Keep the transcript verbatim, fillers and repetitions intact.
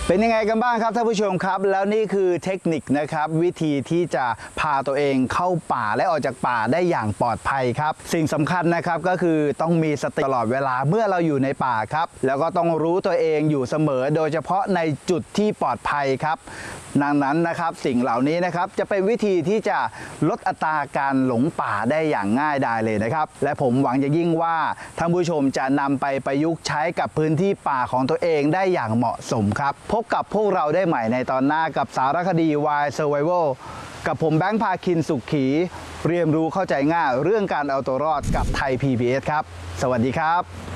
เป็นยังไงกันบ้างครับท่านผู้ชมครับแล้วนี่คือเทคนิคนะครับวิธีที่จะพาตัวเองเข้าป่าและออกจากป่าได้อย่างปลอดภัยครับสิ่งสำคัญนะครับก็คือต้องมีสติตลอดเวลาเมื่อเราอยู่ในป่าครับแล้วก็ต้องรู้ตัวเองอยู่เสมอโดยเฉพาะในจุดที่ปลอดภัยครับดังนั้นนะครับสิ่งเหล่านี้นะครับจะเป็นวิธีที่จะลดอัตราการหลงป่าได้อย่างง่ายดายเลยนะครับและผมหวังอย่างยิ่งว่าท่านผู้ชมจะนำไปประยุกต์ใช้กับพื้นที่ป่าของตัวเองได้อย่างเหมาะสมครับพบกับพวกเราได้ใหม่ในตอนหน้ากับสารคดี Wild Survival กับผมแบงค์พาคินสุขขีเรียนรู้เข้าใจง่ายเรื่องการเอาตัวรอดกับไทย พี บี เอส ครับสวัสดีครับ